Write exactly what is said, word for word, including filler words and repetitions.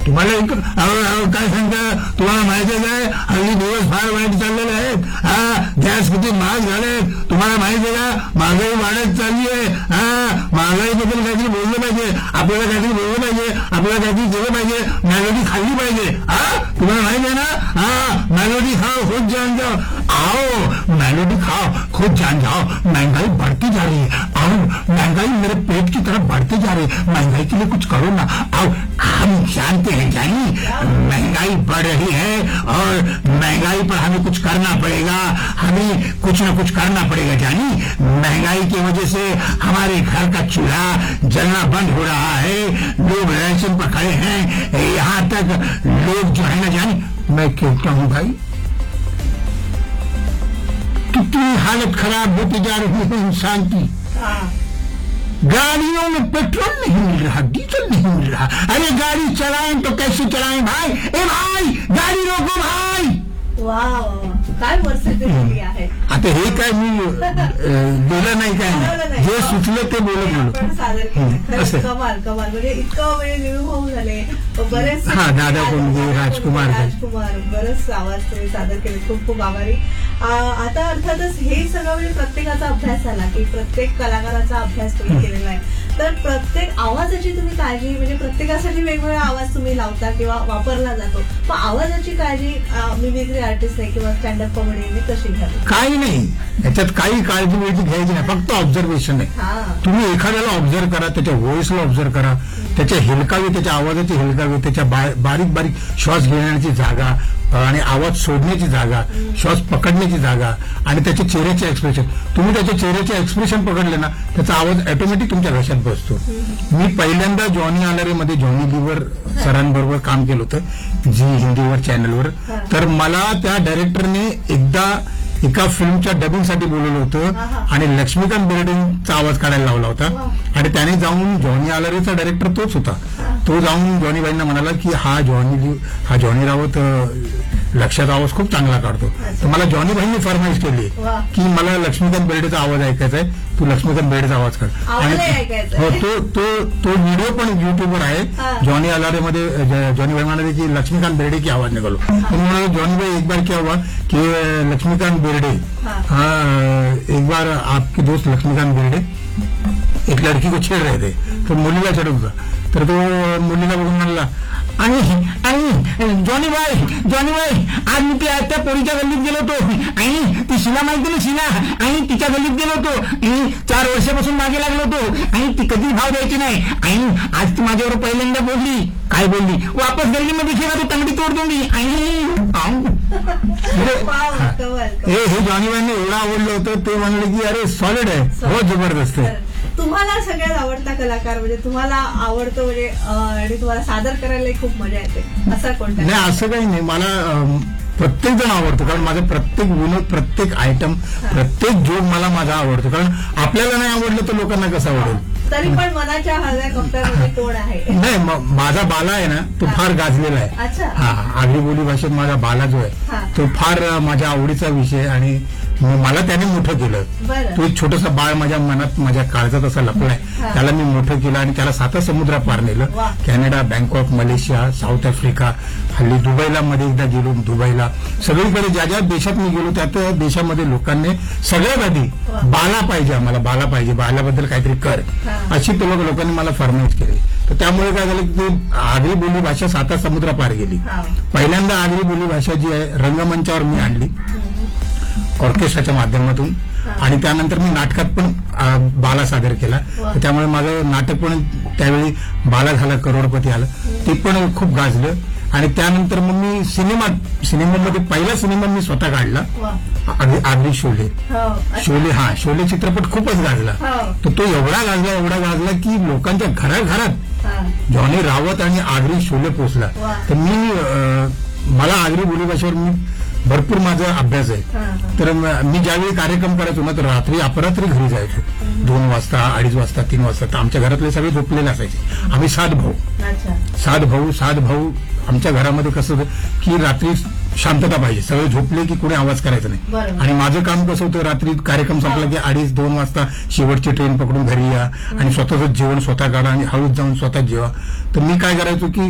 तुम्हाला एक काय सांगता, तुम्हाला माहितीच आहे हल्ली दिवस फार वाईट चाललेले आहेत. हा, गॅस किती महाग झाले तुम्हाला माहिती आहे का, महागाई वाढत चालली आहे. हा, महागाईबद्दल काहीतरी बोललं पाहिजे, आपल्याला काहीतरी बोललं पाहिजे, आपल्याला काहीतरी केलं पाहिजे, मेलोडी खाल्ली पाहिजे. हा, तुम्हाला माहिती आहे ना, हा, मेलोडी खाओ खुद जान जाओ. आओ मेलोडी खाओ खुद जान जाओ. महंगाई बढ़ती जा रही है, आओ महंगाई मेरे पेट की तरफ बढ़ती जा रही है, महंगाई के लिए कुछ करो ना. आओ, हम जानते हैं जानी महंगाई बढ़ रही है और महंगाई पर हमें कुछ करना पड़ेगा, हमें कुछ ना कुछ करना पड़ेगा जानी. महंगाई की वजह से हमारे घर का चूल्हा जलना बंद हो रहा है, लोग राशन पर खड़े हैं, यहाँ तक लोग जो है ना जानी. मैं कहता हूँ भाई कितनी हालत खराब होती जा रही है इंसान की. गाड़ियों में पेट्रोल नहीं मिल रहा, डीजल नहीं मिल रहा. अरे गाड़ी चलाएं तो कैसे चलाएं भाई. ए भाई गाड़ी रोको भाई. वाह, काय वर्सेटिलिटी आहे. आता हे काय मी बोललं नाही, काय नाही, जे सुचलं ते बोलत बोलत सादर केलं. कमाल कमाल, म्हणजे इतकं म्हणजे निर्भाव झाले बरेच. हा, दादा कोंडके, राजकुमार राजकुमार बरेच आवाज तुम्ही सादर केले, खूप खूप आभारी. आता अर्थातच हे सगळं म्हणजे प्रत्येकाचा अभ्यास झाला की प्रत्येक कलाकाराचा अभ्यास तुम्ही केलेला आहे, तर प्रत्येक आवाजाची तुम्ही काळजी, म्हणजे प्रत्येकासाठी वेगवेगळा आवाज तुम्ही लावता किंवा वापरला जातो, पण आवाजाची काळजी मिमिक्री आर्टिस्ट आहे किंवा स्टँडअप कॉमेडीने कशी घ्यावी. काही नाही, याच्यात काही काळजी वेळची घ्यायची नाही, फक्त ऑब्झर्वेशन आहे. तुम्ही एखाद्याला ऑब्झर्व करा, त्याच्या व्हॉइसला ऑब्झर्व करा, त्याच्या हेलकावे, त्याच्या आवाजाचे हेलकावे, त्याच्या बारीक बारीक श्वास घेण्याची जागा आणि आवाज सोडण्याची जागा, श्वास पकडण्याची जागा आणि त्याचे चेहऱ्याचे एक्सप्रेशन. तुम्ही त्याच्या चेहऱ्याचे एक्सप्रेशन पकडले ना, त्याचा आवाज ऑटोमॅटिक तुमच्या घशात बसतो. मी पहिल्यांदा जॉनी आलारेमध्ये जॉनी लीवर सरांबरोबर काम केलं होतं, झी हिंदीवर चॅनलवर. तर मला त्या डायरेक्टरने एकदा एका फिल्मच्या डबिंगसाठी बोलवलं होतं आणि लक्ष्मीकांत बेर्डेंचा आवाज काढायला लावला होता. आणि त्याने जाऊन जॉनी आलारेचा डायरेक्टर तोच होता, तो जाऊन जॉनीबाईंना म्हणाला की हा जॉनी हा जॉनी रावत लक्षात आवाज खूप चांगला काढतो. तर मला जॉनीबाईंनी फरमाईश केली की मला लक्ष्मीकांत बेर्डेचा आवाज ऐकायचा आहे, तू लक्ष्मीकांत बेर्डेचा आवाज काढ. आणि हो, तो तो तो व्हिडिओ पण युट्यूबवर आहे. जॉनी आलारेमध्ये जॉनीबाई म्हणाले की लक्ष्मीकांत बेर्डे की आवाज निघालो. म्हणाले जॉनीबाई एक बार क्या हुआ कि लक्ष्मीकांत बेर्डे, हाँ एक बार आपके दोस्त लक्ष्मीकांत बेर्डे एक लड़की को छेड़ रहे थे, तो मुलीला चढत होता. तर तो मुलीला बघून म्हणला, आणि आणि जॉनी बाई जॉनी बाई आज मी त्या पोरीच्या गल्लीत गेलो होतो आणि ती शिला माहिती ना शिला, आणि तिच्या गल्लीत गेलो होतो आणि चार वर्षापासून मागे लागलो होतो आणि ती कधीच भाव द्यायची नाही, आणि आज ती माझ्यावर पहिल्यांदा बोलली. काय बोलली, वापस गल्लीमध्ये खेळा तो तंगडी तोड दूंगी. हे हे जॉनीबाईंना एवढं आवडलं होतं, ते म्हणले की अरे सॉलिड आहे, बहुत जबरदस्त आहे. तुम्हाला सगळ्यात आवडता कलाकार म्हणजे तुम्हाला आवडतो म्हणजे आणि तुम्हाला सादर करायला खूप मजा येते असा कोणता? नाही, असं काही नाही, मला प्रत्येक जण आवडतो, कारण माझं प्रत्येक विनोद, प्रत्येक आयटम, प्रत्येक जोक मला माझा आवडतो. कारण आपल्याला नाही आवडलं तर लोकांना कसं आवडेल. तरी पण मनाच्या हव्या कप्प्यामध्ये कोण आहे? नाही, माझा बाला आहे ना, तो फार गाजलेला आहे. हा, आगरी बोली भाषेत माझा बाला जो आहे तो फार माझ्या आवडीचा विषय, आणि मला त्याने मोठं केलं. तो एक छोटसा बाळ माझ्या मनात, माझ्या काळजात असा लपलाय, त्याला मी मोठं केलं आणि त्याला सात समुद्रा पार नेलं. Canada, Bangkok, Malaysia, south Africa, हल्ली दुबईला मध्ये एकदा गेलो, दुबईला, सगळीकडे ज्या ज्या देशात मी गेलो त्या त्या देशामध्ये लोकांनी सगळ्यात आधी बाला पाहिजे, आम्हाला बाला पाहिजे, बाल्याबद्दल काहीतरी कर, अशी तो लोकांनी मला फरमाईश केली. तर त्यामुळे काय झालं की आगरी बोली भाषा सात समुद्रा पार गेली. पहिल्यांदा आगरी बोली भाषा जी आहे रंगमंचावर मी आणली ऑर्केस्ट्राच्या माध्यमातून, आणि त्यानंतर मी नाटकात पण बाला सादर केला. त्यामुळे माझं नाटक पण त्यावेळी बाला झाला, करोडपती आलं, ते पण खूप गाजलं. आणि त्यानंतर मग मी सिनेमा सिनेमामध्ये पहिला सिनेमा मी स्वतः काढला, आगरी शोले. शोले हा शोले चित्रपट खूपच गाजला. तर तो एवढा गाजला एवढा गाजला की लोकांच्या घराघरात जॉनी रावत आणि आगरी शोले पोचला. तर मी मला आगरी बोली भाषेवर मी भरपूर माझा अभ्यास आहे. तर मी ज्यावेळी कार्यक्रम करायचो ना, तर रात्री अपरात्री घरी जायचो, दोन वाजता, अडीच वाजता, तीन वाजता. तर आमच्या घरातले सगळे झोपलेले असायचे. आम्ही सात भाऊ सात भाऊ सात भाऊ आमच्या घरामध्ये कसं होतं की रात्री शांतता पाहिजे, सगळे झोपले की कोणी आवाज करायचा नाही. आणि माझं काम कसं होतं, रात्री कार्यक्रम संपला की अडीच दोन वाजता शेवटची ट्रेन पकडून घरी या आणि स्वतःच जेवण स्वतः काढा आणि हळूच जाऊन स्वतः जेवा. तर मी काय करायचो की